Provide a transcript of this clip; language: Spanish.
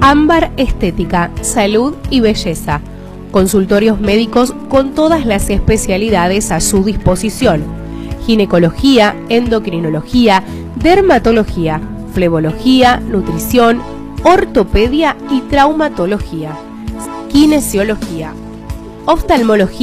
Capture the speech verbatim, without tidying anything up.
Ámbar Estética, Salud y Belleza. Consultorios médicos con todas las especialidades a su disposición. Ginecología, endocrinología, dermatología, flebología, nutrición, ortopedia y traumatología. Kinesiología, oftalmología.